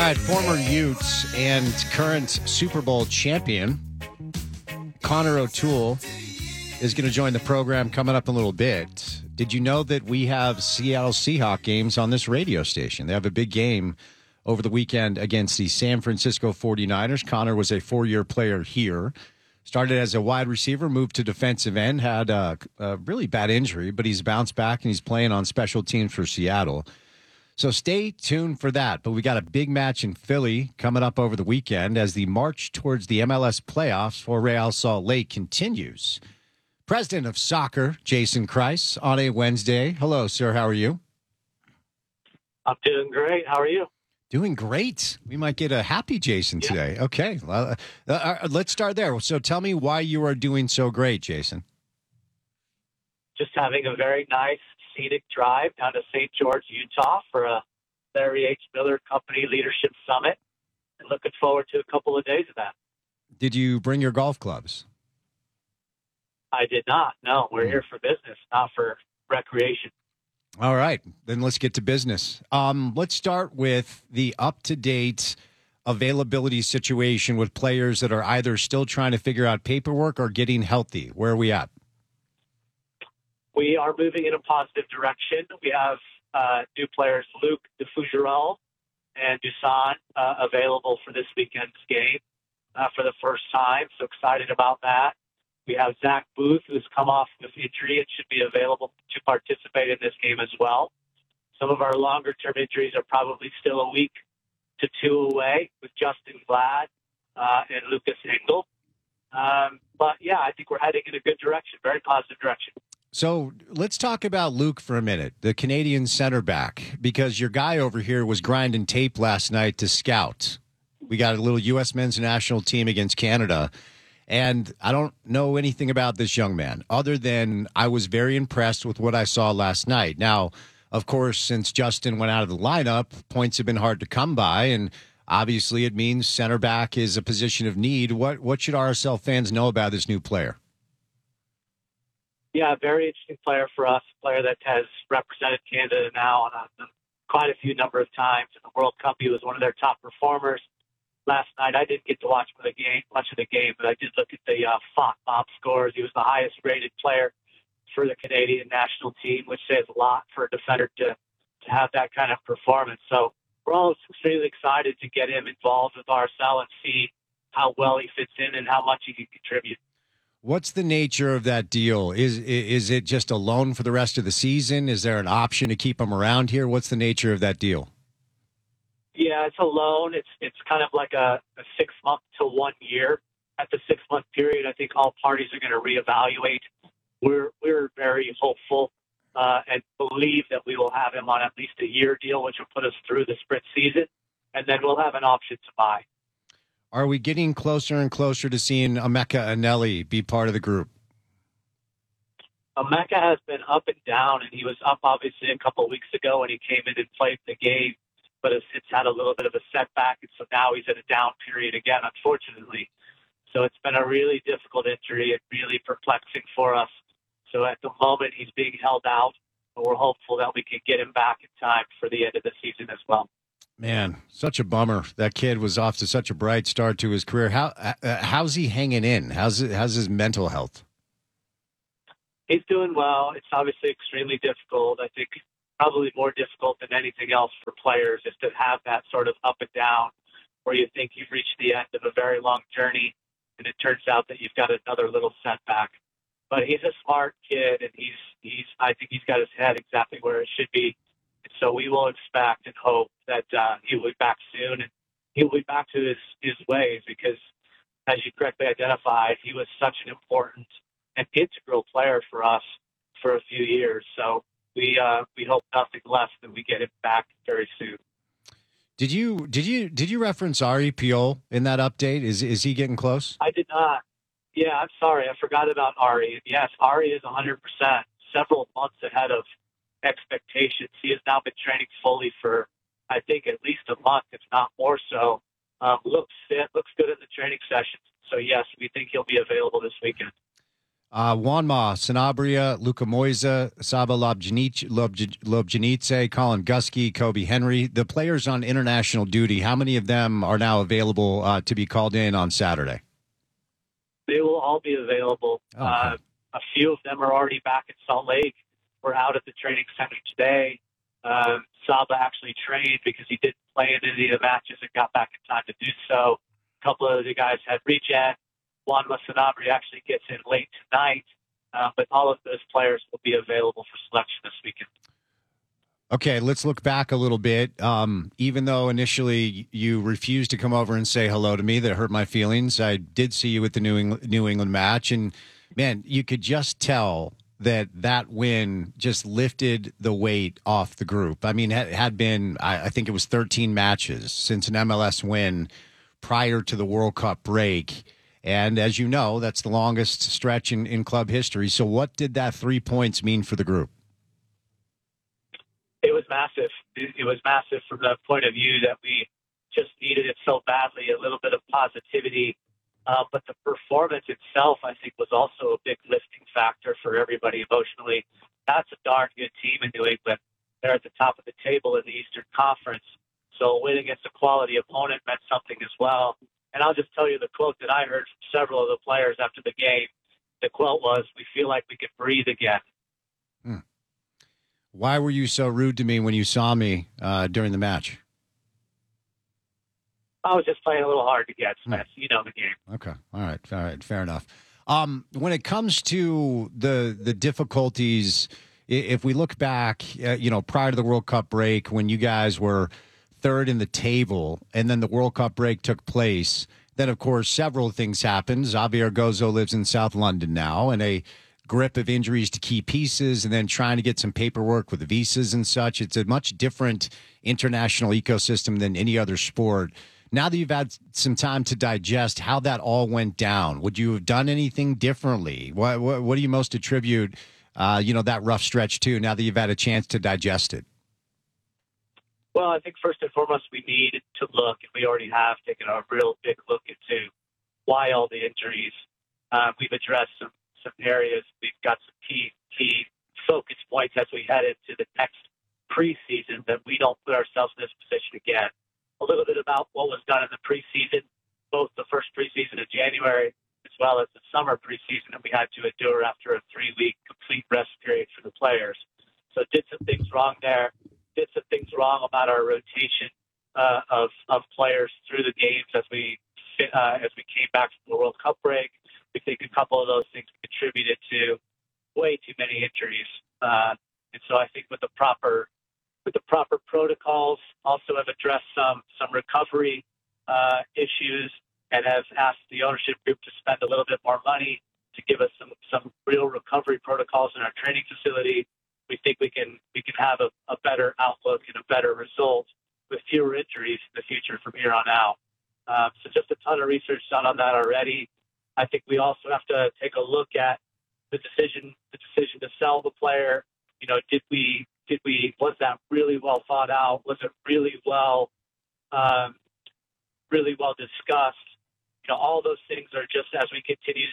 right, former Utes and current Super Bowl champion Connor O'Toole is going to join the program coming up in a little bit. Did you know that we have Seattle Seahawks games on this radio station? They have a big game over the weekend against the San Francisco 49ers. Connor was a 4-year player here. Started as a wide receiver, moved to defensive end, had a really bad injury, but he's bounced back and he's playing on special teams for Seattle. So stay tuned for that. But we got a big match in Philly coming up over the weekend as the march towards the MLS playoffs for Real Salt Lake continues. President of Soccer, Jason Kreis, on a Wednesday. Hello, sir. How are you? I'm doing great. How are you? Doing great. We might get a happy Jason today. Okay. Let's start there. So tell me why you are doing so great, Jason. Just having a very nice scenic drive down to St. George, Utah for a Larry H. Miller Company Leadership Summit. And looking forward to a couple of days of that. Did you bring your golf clubs? I did not. No, we're here for business, not for recreation. All right, then let's get to business. Let's start with the up-to-date availability situation with players that are either still trying to figure out paperwork or getting healthy. Where are we at? We are moving in a positive direction. We have new players, Luke DeFougerel and Dusan, available for this weekend's game for the first time. So excited about that. We have Zach Booth, who's come off with injury and should be available to participate in this game as well. Some of our longer-term injuries are probably still a week to 2 away with Justin Glad and Lucas Engel. But, yeah, I think we're heading in a good direction, very positive direction. So let's talk about Luke for a minute, the Canadian center back, because your guy over here was grinding tape last night to scout. We got a little U.S. men's national team against Canada. And I don't know anything about this young man other than I was very impressed with what I saw last night. Now, of course, since Justin went out of the lineup, points have been hard to come by. And obviously it means center back is a position of need. What should RSL fans know about this new player? Yeah, very interesting player for us, a player that has represented Canada now on quite a few number of times. In the World Cup, he was one of their top performers. Last night, I didn't get to watch much of the game, but I did look at the FOTMOB scores. He was the highest-rated player for the Canadian national team, which says a lot for a defender to have that kind of performance. So we're all extremely excited to get him involved with RSL and see how well he fits in and how much he can contribute. What's the nature of that deal? Is it just a loan for the rest of the season? Is there an option to keep him around here? What's the nature of that deal? Yeah, it's a loan. It's kind of like a 6-month to 1 year. At the 6-month period, I think all parties are going to reevaluate. We're very hopeful and believe that we will have him on at least a year deal, which will put us through the sprint season, and then we'll have an option to buy. Are we getting closer and closer to seeing Emeka Eneli be part of the group? Emeka has been up and down, and he was up obviously a couple of weeks ago when he came in and played the game, but has since had a little bit of a setback, and so now he's in a down period again, unfortunately. So it's been a really difficult injury and really perplexing for us. So at the moment, he's being held out, but we're hopeful that we can get him back in time for the end of the season as well. Man, such a bummer. That kid was off to such a bright start to his career. How's he hanging in? How's his mental health? He's doing well. It's obviously extremely difficult. I think probably more difficult than anything else for players is to have that sort of up and down where you think you've reached the end of a very long journey, and it turns out that you've got another little setback. But he's a smart kid, and I think he's got his head exactly where it should be. And so we will expect and hope that he will be back soon, and he will be back to his ways because, as you correctly identified, he was such an important and integral player for us for a few years. So we hope nothing less than we get him back very soon. Did you reference Ari Piol in that update? Is he getting close? I did not. Yeah, I'm sorry. I forgot about Ari. Yes, Ari is 100%, several months ahead of expectations. He has now been training fully for, I think, at least a month, if not more so. Looks fit, looks good in the training sessions. So, yes, we think he'll be available this weekend. Juanma Sanabria, Luka Moisa, Saba Lobjanice, Colin Gusky, Kobe Henry. The players on international duty, how many of them are now available to be called in on Saturday? They will all be available. Okay. A few of them are already back in Salt Lake. We're out at the training center today. Saba actually trained because he didn't play in any of the matches and got back in time to do so. A couple of the guys had regen. Juanma Sanabria actually gets in late tonight. But all of those players will be available for selection this weekend. Okay, let's look back a little bit. Even though initially you refused to come over and say hello to me, that hurt my feelings. I did see you at the New England match, and man, you could just tell that win just lifted the weight off the group. I mean, it had been, I think it was 13 matches since an MLS win prior to the World Cup break. And as you know, that's the longest stretch in club history. So what did that 3 points mean for the group? It was massive. It was massive from the point of view that we just needed it so badly, a little bit of positivity. But the performance itself, I think, was also a big lifting factor for everybody emotionally. That's a darn good team in New England. They're at the top of the table in the Eastern Conference. So a win against a quality opponent meant something as well. And I'll just tell you the quote that I heard from several of the players after the game. The quote was, "We feel like we can breathe again." Why were you so rude to me when you saw me during the match? I was just playing a little hard to get, Spence. You know the game. Okay. All right. Fair enough. When it comes to the difficulties, if we look back, prior to the World Cup break, when you guys were third in the table, and then the World Cup break took place, then of course several things happened. Xavier Gozo lives in South London now, and a grip of injuries to key pieces, and then trying to get some paperwork with visas and such. It's a much different international ecosystem than any other sport. Now that you've had some time to digest how that all went down, would you have done anything differently? What do you most attribute, that rough stretch to, now that you've had a chance to digest it? Well, I think first and foremost, we need to look, and we already have taken a real big look into why all the injuries. We've addressed some areas. We've got some key focus points as we head into the next preseason, that we don't put ourselves in this position again. A little bit about what was done in the preseason, both the first preseason in January as well as the summer preseason that we had to endure after a 3-week complete rest period for the players. So did some things wrong there. Did some things wrong about our rotation of players through the games as we came back from the World Cup break. We think a couple of those things contributed to way too many injuries. And so I think with the proper protocols, also have addressed some recovery issues, and have asked the ownership group to spend a little bit more money to give us some real recovery protocols in our training facility. We think we can have a better outlook and a better result with fewer injuries in the future from here on out. So just a ton of research done on that already. I think we also have to take a look at the decision to sell the player. Was that really well thought out? Was it really well discussed? All those things are just as we continue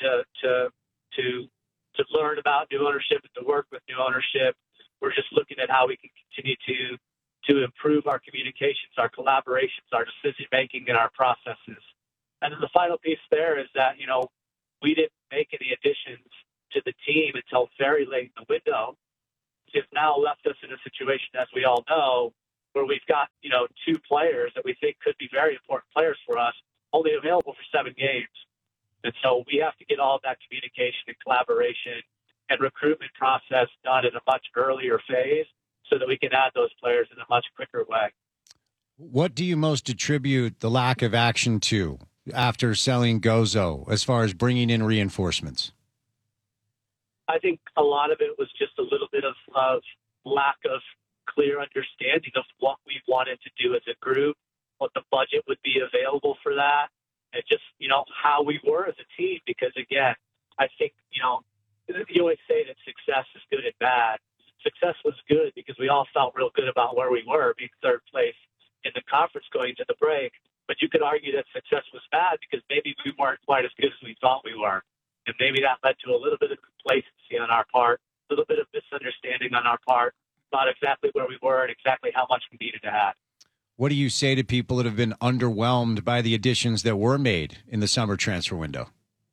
to learn about new ownership and to work with new ownership. We're just looking at how we can continue to improve our communications, our collaborations, our decision making, and our processes. And then the final piece there is that we didn't make any additions to the team until very late in the window. It's now left us in a situation, as we all know, where we've got, 2 players that we think could be very important players for us, only available for 7 games. And so we have to get all of that communication and collaboration and recruitment process done in a much earlier phase so that we can add those players in a much quicker way. What do you most attribute the lack of action to after selling Gozo as far as bringing in reinforcements? I think a lot of it was just a little bit of lack of clear understanding of what we wanted to do as a group, what the budget would be available for that, and just, how we were as a team. Because, again, I think, you always say that success is good and bad. Success was good because we all felt real good about where we were, being third place in the conference going to the break. But you could argue that success was bad because maybe we weren't quite as good as we thought we were. And maybe that led to a little bit of complacency on our part, a little bit of misunderstanding on our part about exactly where we were and exactly how much we needed to add. What do you say to people that have been underwhelmed by the additions that were made in the summer transfer window?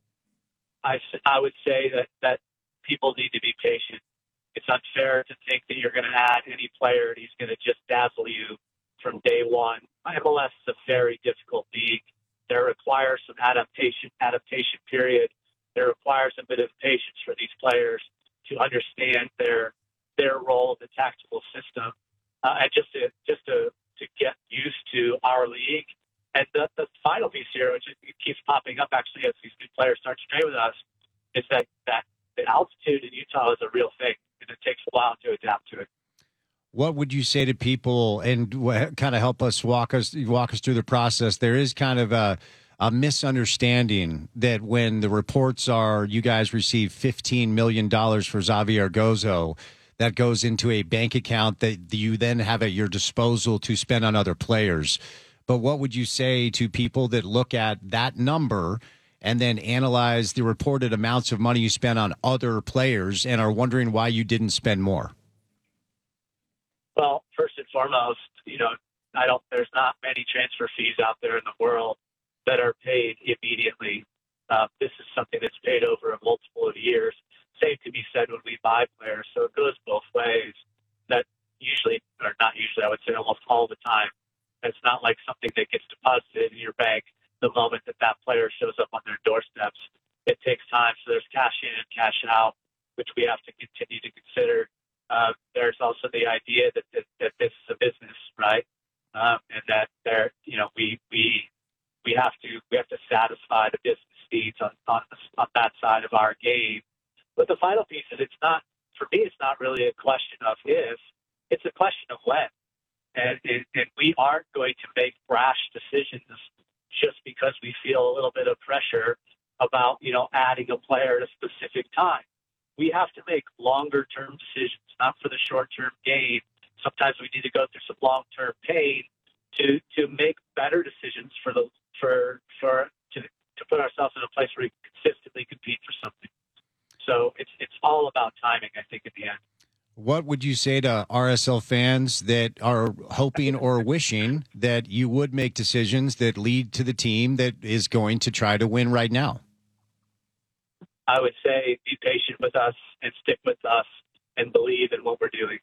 I would say that people need to be patient. It's unfair to think that you're going to add any player and he's going to just dazzle you from day one. MLS is a very difficult league. There requires some adaptation period. There requires a bit of patience for these players to understand their role in the tactical system, and just to get used to our league. And the final piece here, which it keeps popping up actually as these new players start to train with us, is that the altitude in Utah is a real thing, and it takes a while to adapt to it. What would you say to people, and kind of help us walk us through the process? There is kind of a misunderstanding that when the reports are you guys received $15 million for Xavier Gozo, that goes into a bank account that you then have at your disposal to spend on other players. But what would you say to people that look at that number and then analyze the reported amounts of money you spent on other players and are wondering why you didn't spend more? Well, first and foremost, there's not many transfer fees out there in the world that are paid immediately. This is something that's paid over a multiple of years. Same to be said when we buy players. So it goes both ways. That usually, or not usually, I would say almost all the time. It's not like something that gets deposited in your bank the moment that player shows up on their doorsteps. It takes time. So there's cash in and cash out, which we have to continue to consider. There's also the idea that this is a business, right? And that we have to satisfy the business needs on that side of our game. But the final piece is it's not really a question of if, it's a question of when. And we aren't going to make rash decisions just because we feel a little bit of pressure about, adding a player at a specific time. We have to make longer-term decisions, not for the short-term gain. Sometimes we need to go through some long-term pain to make better decisions to put ourselves in a place where we can consistently compete for something. So it's all about timing, I think, in the end. What would you say to RSL fans that are hoping or wishing that you would make decisions that lead to the team that is going to try to win right now? I would say be patient with us and stick with us and believe in what we're doing.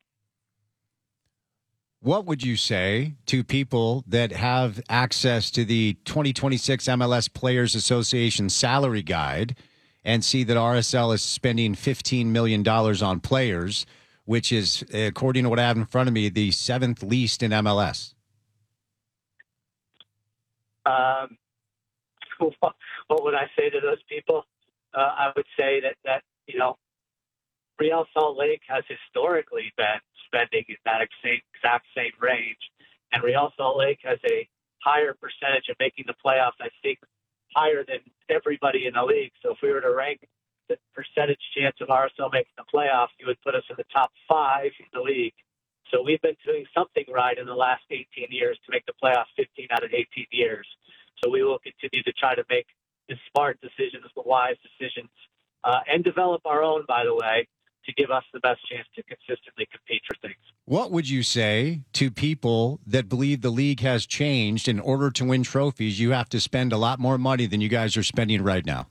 What would you say to people that have access to the 2026 MLS Players Association salary guide and see that RSL is spending $15 million on players, which is, according to what I have in front of me, the seventh least in MLS? What would I say to those people? I would say that Real Salt Lake has historically been spending in that exact same range, and Real Salt Lake has a higher percentage of making the playoffs, I think, higher than everybody in the league. So if we were to rank the percentage chance of RSL making the playoffs, you would put us in the top 5 in the league. So we've been doing something right in the last 18 years to make the playoffs 15 out of 18 years. So we will continue to try to make the smart decisions, the wise decisions, and develop our own, by the way, to give us the best chance to consistently compete for things. What would you say to people that believe the league has changed? In order to win trophies, you have to spend a lot more money than you guys are spending right now?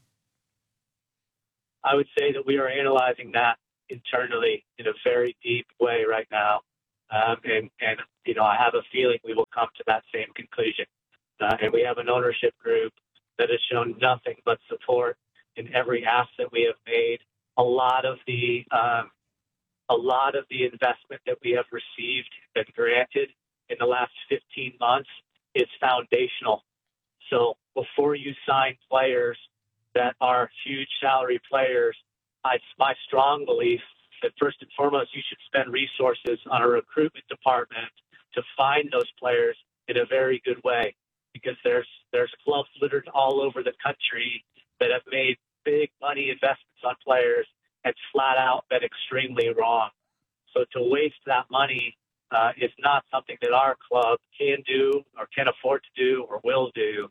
I would say that we are analyzing that internally in a very deep way right now. And I have a feeling we will come to that same conclusion. And we have an ownership group that has shown nothing but support in every asset we have made. A lot of the investment that we have received and granted in the last 15 months is foundational. So before you sign players that are huge salary players, it's my strong belief that first and foremost you should spend resources on a recruitment department to find those players in a very good way, because there's clubs littered all over the country that have made big money investments on players and flat out been extremely wrong. So to waste that money is not something that our club can do or can afford to do or will do.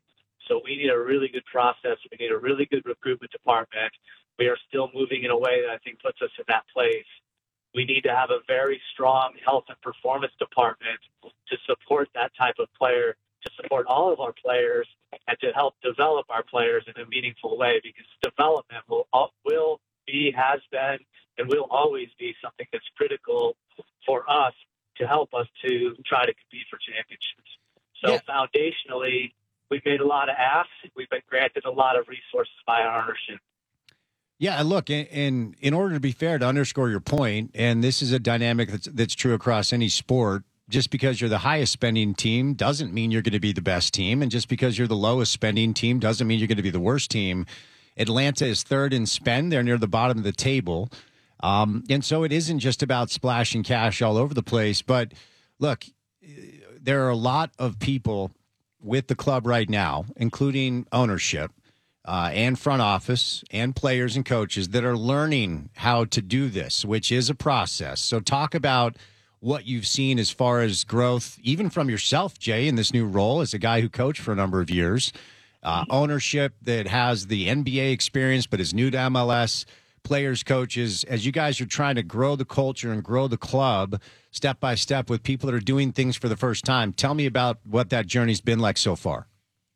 So we need a really good process. We need a really good recruitment department. We are still moving in a way that I think puts us in that place. We need to have a very strong health and performance department to support that type of player, to support all of our players, and to help develop our players in a meaningful way, because development will be, has been, and will always be something that's critical for us to help us to try to compete for championships. So foundationally, we've made a lot of asks. We've been granted a lot of resources by our ownership. Yeah, look, in order to be fair, to underscore your point, and this is a dynamic that's true across any sport, just because you're the highest spending team doesn't mean you're going to be the best team, and just because you're the lowest spending team doesn't mean you're going to be the worst team. Atlanta is third in spend. They're near the bottom of the table. And so it isn't just about splashing cash all over the place. But look, there are a lot of people with the club right now, including ownership and front office and players and coaches, that are learning how to do this, which is a process. So talk about what you've seen as far as growth, even from yourself, Jay, in this new role as a guy who coached for a number of years, ownership that has the NBA experience but is new to MLS, players, coaches, as you guys are trying to grow the culture and grow the club step by step with people that are doing things for the first time. Tell me about what that journey's been like so far.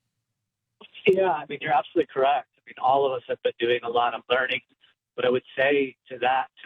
Yeah, I mean, you're absolutely correct. I mean, all of us have been doing a lot of learning. But I would say to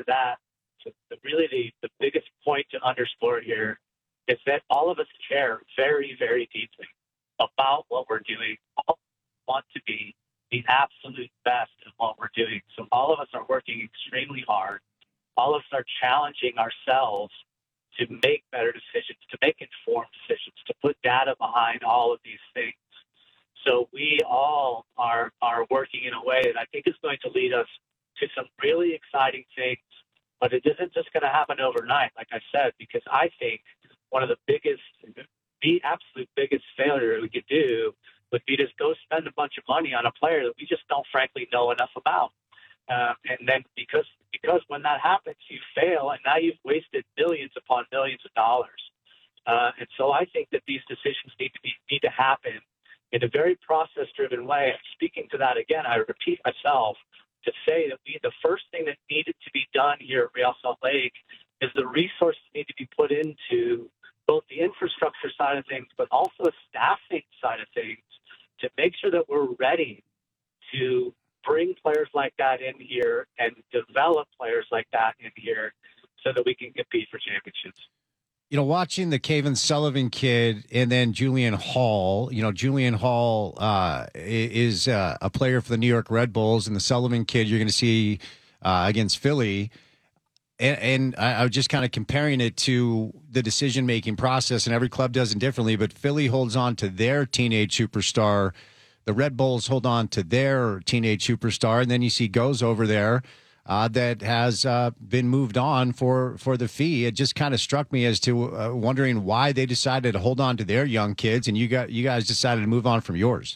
really the biggest point to underscore here is that all of us care very, very deeply about what we're doing. All want to be the absolute best at what we're doing. So all of us are working extremely hard. All of us are challenging ourselves to make better decisions, to make informed decisions, to put data behind all of these things. So we all are working in a way that I think is going to lead us to some really exciting things. But it isn't just going to happen overnight, like I said, because I think one of the absolute biggest failure we could do would be to go spend a bunch of money on a player that we just don't frankly know enough about. And then because when that happens, you fail, and now you've wasted millions upon millions of dollars. And so I think that these decisions need to happen in a very process-driven way. Speaking to that again, I repeat myself to say that the first thing that needed to be done here at Real Salt Lake is the resources need to be put into both the infrastructure side of things, but also the staffing side of things, to make sure that we're ready to bring players like that in here and develop players like that in here so that we can compete for championships. You know, watching the Kevin Sullivan kid and then Julian Hall, Julian Hall is a player for the New York Red Bulls, and the Sullivan kid you're going to see against Philly. And I was just kind of comparing it to the decision-making process, and every club does it differently, but Philly holds on to their teenage superstar. The Red Bulls hold on to their teenage superstar, and then you see Goes over there that has been moved on for the fee. It just kind of struck me as to wondering why they decided to hold on to their young kids, and you guys decided to move on from yours.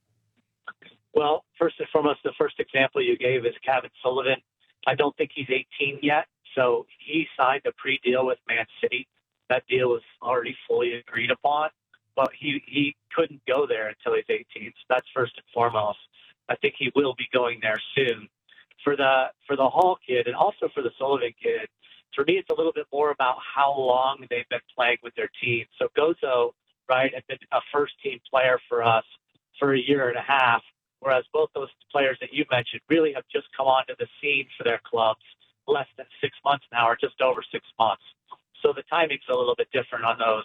Well, first and foremost, the first example you gave is Kevin Sullivan. I don't think he's 18 yet, so he signed a pre-deal with Man City. That deal was already fully agreed upon, but he couldn't go there until he's 18. So that's first and foremost. I think he will be going there soon. For the Hall kid and also for the Sullivan kid, for me, it's a little bit more about how long they've been playing with their team. So Gozo, right, had been a first-team player for us for a year and a half, whereas both those players that you mentioned really have just come onto the scene for their clubs less than 6 months now, or just over 6 months. So the timing's a little bit different on those,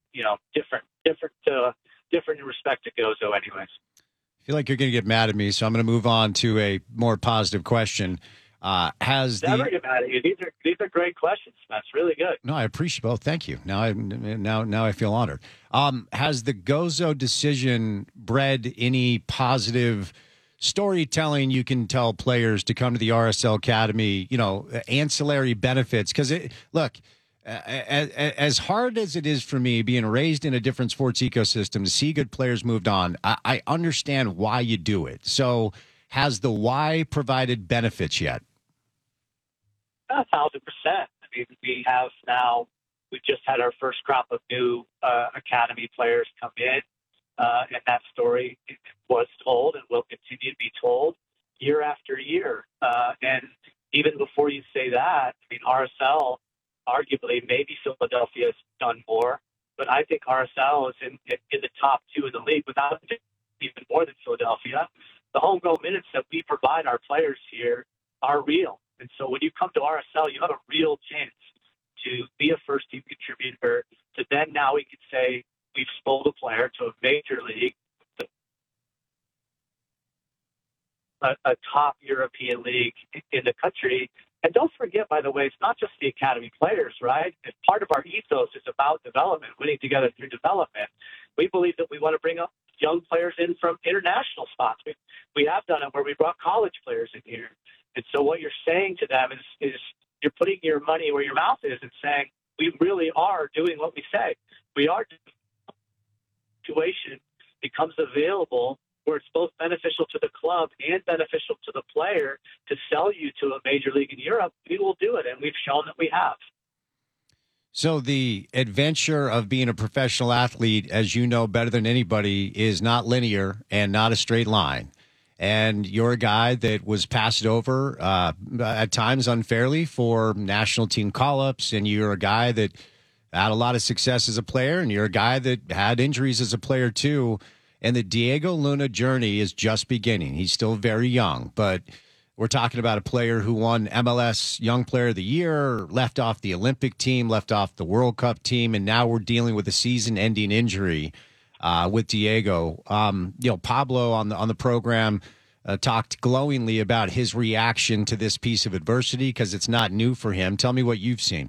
different in respect to Gozo anyways. I feel like you're going to get mad at me, so I'm going to move on to a more positive question. Never get mad at you. These are great questions. That's really good. No, I appreciate both. Thank you. Now I feel honored. Has the Gozo decision bred any positive storytelling you can tell players to come to the RSL Academy? Ancillary benefits, because look. As hard as it is for me being raised in a different sports ecosystem to see good players moved on, I understand why you do it. So has the why provided benefits yet? 1,000%. I mean, we've just had our first crop of new academy players come in, and that story was told and will continue to be told year after year. And even before you say that, I mean, RSL, arguably, maybe Philadelphia has done more, but I think RSL is in the top two in the league, without even more than Philadelphia. The homegrown minutes that we provide our players here are real. And so when you come to RSL, you have a real chance to be a first-team contributor, to then now we could say we've sold a player to a major league, a top European league in the country. And don't forget, by the way, it's not just the academy players, right? And part of our ethos is about development, winning together through development. We believe that we want to bring up young players in from international spots. We have done it where we brought college players in here. And so what you're saying to them is you're putting your money where your mouth is and saying, we really are doing what we say. We are doing situation becomes available where it's both beneficial to the club and beneficial to the player to sell you to a major league in Europe, we will do it, and we've shown that we have. So the adventure of being a professional athlete, as you know better than anybody, is not linear and not a straight line. And you're a guy that was passed over at times unfairly for national team call-ups, and you're a guy that had a lot of success as a player, and you're a guy that had injuries as a player too. And the Diego Luna journey is just beginning. He's still very young, but we're talking about a player who won MLS Young Player of the Year, left off the Olympic team, left off the World Cup team, and now we're dealing with a season-ending injury with Diego. Pablo on the program talked glowingly about his reaction to this piece of adversity because it's not new for him. Tell me what you've seen.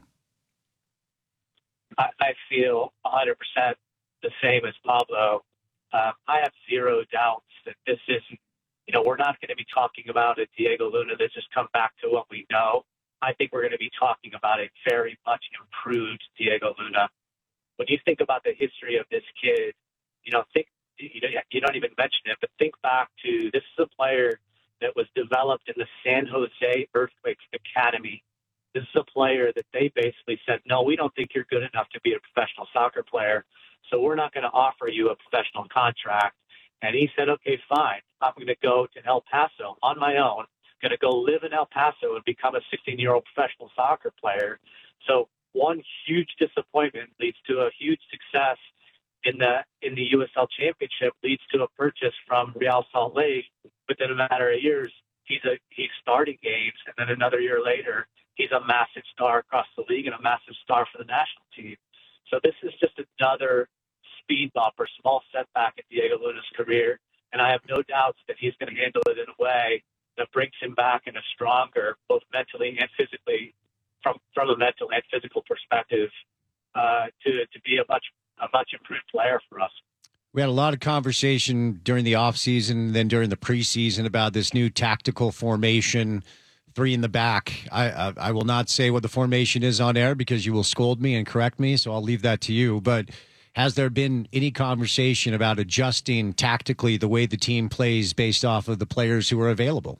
I feel 100% the same as Pablo. I have zero doubts that this isn't, we're not going to be talking about a Diego Luna that's just come back to what we know. I think we're going to be talking about a very much improved Diego Luna. When you think about the history of this kid, you don't even mention it, but think back to, this is a player that was developed in the San Jose Earthquakes Academy. This is a player that they basically said, no, we don't think you're good enough to be a professional soccer player, so we're not going to offer you a professional contract. And he said, okay, fine. I'm going to go to El Paso on my own, going to go live in El Paso and become a 16-year-old professional soccer player. So one huge disappointment leads to a huge success in the USL Championship, leads to a purchase from Real Salt Lake. Within a matter of years, he's starting games, and then another year later, he's a massive star across the league and a massive star for the national team. So this is just another speed bump or small setback in Diego Luna's career, and I have no doubts that he's going to handle it in a way that brings him back in a stronger, both mentally and physically, from a mental and physical perspective, to be a much improved player for us. We had a lot of conversation during the offseason, then during the preseason about this new tactical formation, 3 in the back. I will not say what the formation is on air because you will scold me and correct me, so I'll leave that to you. But has there been any conversation about adjusting tactically the way the team plays based off of the players who are available?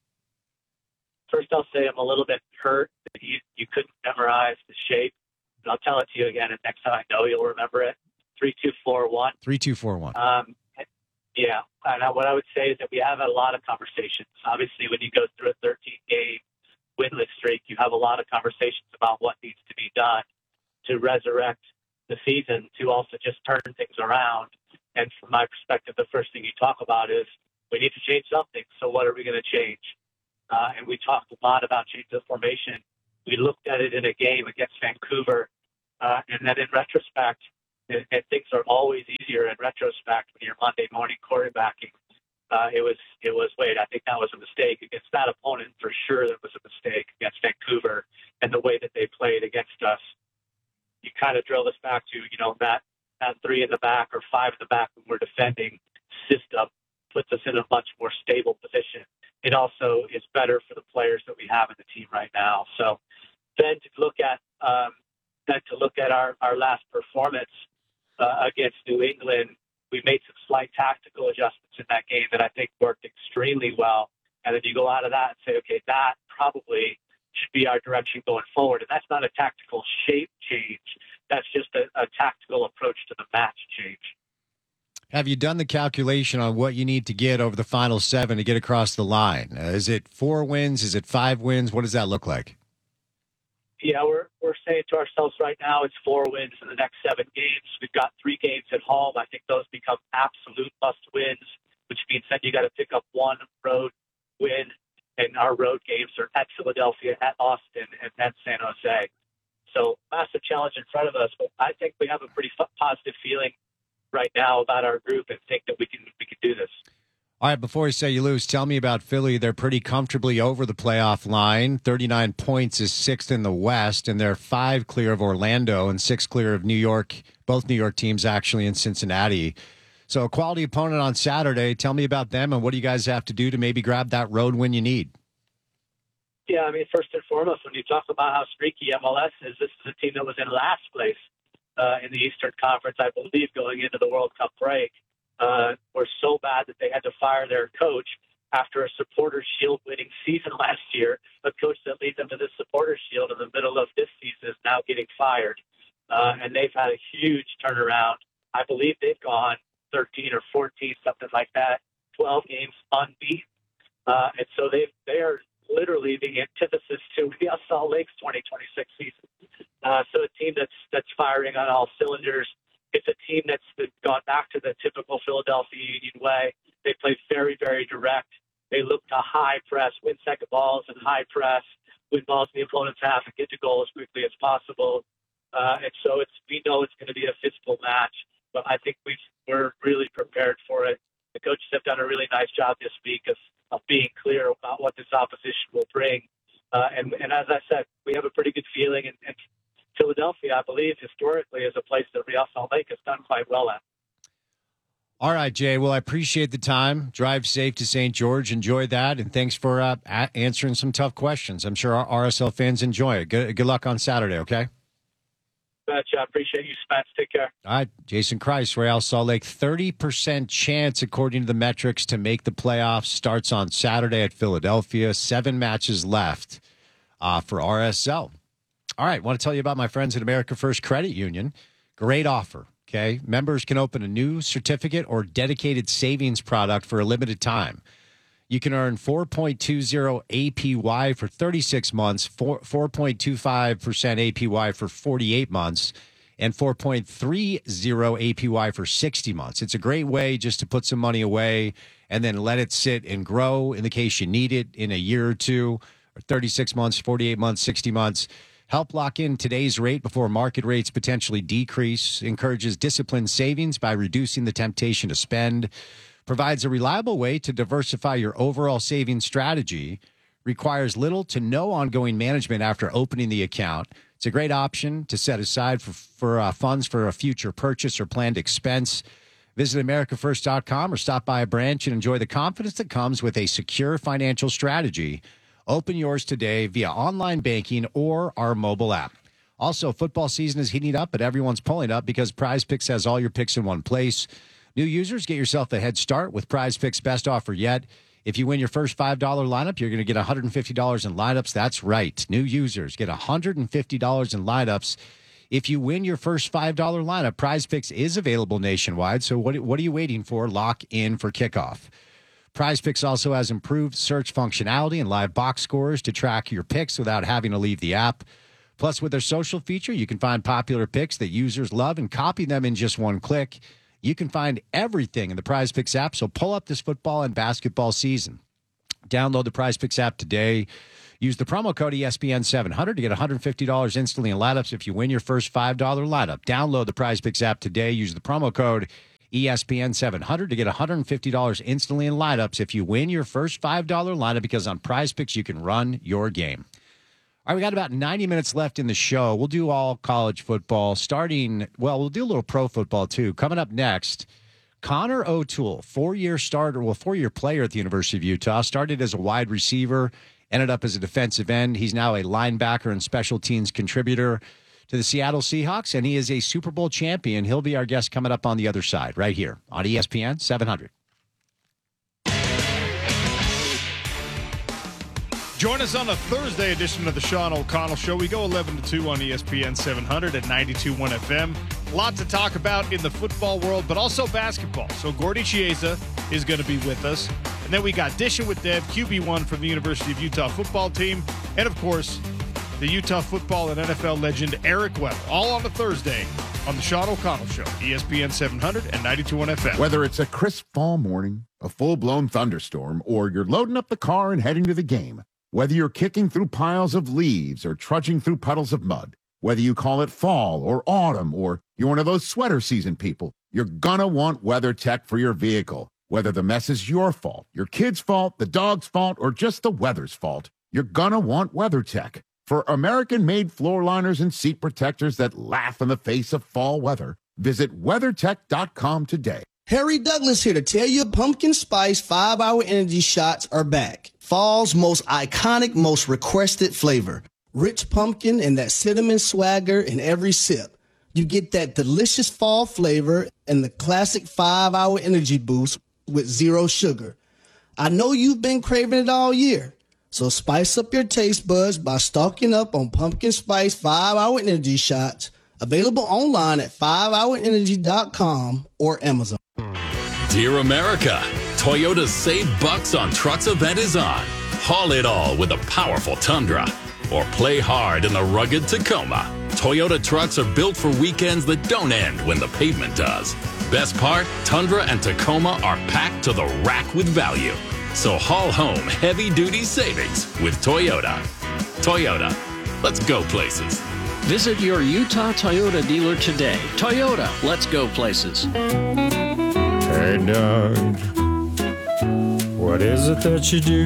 First, I'll say I'm a little bit hurt that you couldn't memorize the shape. And I'll tell it to you again, and next time I know you'll remember it. 3-2-4-1. 3-2-4-1. Yeah. And what I would say is that we have had a lot of conversations. Obviously, when you go through a 13-game winless streak, you have a lot of conversations about what needs to be done to resurrect the season, to also just turn things around. And from my perspective, the first thing you talk about is we need to change something. So what are we going to change? And we talked a lot about changing the formation. We looked at it in a game against Vancouver. And then in retrospect, and things are always easier in retrospect when you're Monday morning quarterbacking. It was, wait, I think that was a mistake against that opponent. For sure, that was a mistake against Vancouver and the way that they played against us. You kind of drill this back to, that 3 in the back or 5 in the back when we're defending system puts us in a much more stable position. It also is better for the players that we have in the team right now. So then to look at our last performance against New England, we made some slight tactical adjustments in that game that I think worked extremely well. And then you go out of that and say, okay, that probably should be our direction going forward. And that's not a tactical shape change. That's just a tactical approach to the match change. Have you done the calculation on what you need to get over the final 7 to get across the line? Is it 4 wins? Is it 5 wins? What does that look like? Yeah, we're saying to ourselves right now it's 4 wins in the next 7 games. We've got 3 games at home. I think those become absolute must wins, which means that you got to pick up 1 road win. And our road games are at Philadelphia, at Austin, and at San Jose. So massive challenge in front of us. But I think we have a pretty positive feeling right now about our group and think that we can do this. All right, before we say you lose, tell me about Philly. They're pretty comfortably over the playoff line. 39 points is 6th in the West, and they're 5 clear of Orlando and 6 clear of New York, both New York teams actually in Cincinnati. So a quality opponent on Saturday. Tell me about them, and what do you guys have to do to maybe grab that road win you need? Yeah, I mean, first and foremost, when you talk about how streaky MLS is, this is a team that was in last place in the Eastern Conference, I believe, going into the World Cup break. Were so bad that they had to fire their coach after a Supporters Shield winning season last year. A coach that leads them to this Supporters Shield in the middle of this season is now getting fired. And they've had a huge turnaround. I believe they've gone 13 or 14, something like that, 12 games unbeaten. And so they are literally the antithesis to Real Salt Lake's 2026 season. So a team that's firing on all cylinders. It's a team that's gone back to the typical Philadelphia Union way. They play very, very direct. They look to high press, win second balls and high press, win balls in the opponent's half and get to goal as quickly as possible. And so we know it's going to be a physical match, but I think we're really prepared for it. The coaches have done a really nice job this week of being clear about what this opposition will bring. And as I said, we have a pretty good feeling. And Philadelphia, I believe, historically is a place that Real Salt Lake has done quite well at. All right, Jay. Well, I appreciate the time. Drive safe to St. George. Enjoy that. And thanks for answering some tough questions. I'm sure our RSL fans enjoy it. Good luck on Saturday, okay? Betcha. I appreciate you, Spence. Take care. All right. Jason Kreis, Real Salt Lake. 30% chance, according to the metrics, to make the playoffs. Starts on Saturday at Philadelphia. 7 matches left for RSL. All right, I want to tell you about my friends at America First Credit Union. Great offer, okay? Members can open a new certificate or dedicated savings product for a limited time. You can earn 4.20 APY for 36 months, 4.25% APY for 48 months, and 4.30 APY for 60 months. It's a great way just to put some money away and then let it sit and grow in the case you need it in a year or two, or 36 months, 48 months, 60 months. Help lock in today's rate before market rates potentially decrease. Encourages disciplined savings by reducing the temptation to spend. Provides a reliable way to diversify your overall savings strategy. Requires little to no ongoing management after opening the account. It's a great option to set aside for funds for a future purchase or planned expense. Visit AmericaFirst.com or stop by a branch and enjoy the confidence that comes with a secure financial strategy. Open yours today via online banking or our mobile app. Also, football season is heating up, but everyone's pulling up because Prize Picks has all your picks in one place. New users, get yourself a head start with Prize Picks' best offer yet. If you win your first $5 lineup, you're going to get $150 in lineups. That's right. New users get $150 in lineups. If you win your first $5 lineup, Prize Picks is available nationwide. So what are you waiting for? Lock in for kickoff. Prize Picks also has improved search functionality and live box scores to track your picks without having to leave the app. Plus, with their social feature, you can find popular picks that users love and copy them in just one click. You can find everything in the Prize Picks app, so pull up this football and basketball season. Download the Prize Picks app today. Use the promo code ESPN700 to get $150 instantly in lineups if you win your first $5 lineup. Download the Prize Picks app today. Use the promo code ESPN700 to get $150 instantly in lineups if you win your first $5 lineup, because on Prize Picks you can run your game. All right, we got about 90 minutes left in the show. We'll do all college football we'll do a little pro football too. Coming up next, Connor O'Toole, 4-year player at the University of Utah, started as a wide receiver, ended up as a defensive end. He's now a linebacker and special teams contributor to the Seattle Seahawks, and he is a Super Bowl champion. He'll be our guest coming up on the other side, right here on ESPN 700. Join us on a Thursday edition of the Sean O'Connell Show. We go 11 to 2 on ESPN 700 at 92.1 FM. Lot to talk about in the football world, but also basketball. So Gordy Chiesa is going to be with us. And then we got Dishing with Dev, QB1 from the University of Utah football team. And, of course, the Utah football and NFL legend Eric Weddle, all on a Thursday on the Sean O'Connell Show, ESPN 700 and 92.1 FM. Whether it's a crisp fall morning, a full-blown thunderstorm, or you're loading up the car and heading to the game, whether you're kicking through piles of leaves or trudging through puddles of mud, whether you call it fall or autumn or you're one of those sweater season people, you're gonna want WeatherTech for your vehicle. Whether the mess is your fault, your kid's fault, the dog's fault, or just the weather's fault, you're gonna want WeatherTech. For American-made floor liners and seat protectors that laugh in the face of fall weather, visit WeatherTech.com today. Harry Douglas here to tell you pumpkin spice 5-hour energy shots are back. Fall's most iconic, most requested flavor. Rich pumpkin and that cinnamon swagger in every sip. You get that delicious fall flavor and the classic 5-hour energy boost with zero sugar. I know you've been craving it all year. So spice up your taste buds by stocking up on pumpkin spice 5-hour energy shots. Available online at 5hourenergy.com or Amazon. Dear America, Toyota's Save Bucks on Trucks event is on. Haul it all with a powerful Tundra. Or play hard in the rugged Tacoma. Toyota trucks are built for weekends that don't end when the pavement does. Best part, Tundra and Tacoma are packed to the rack with value. So haul home heavy-duty savings with Toyota. Toyota, let's go places. Visit your Utah Toyota dealer today. Toyota, let's go places. Hey, Doug, what is it that you do?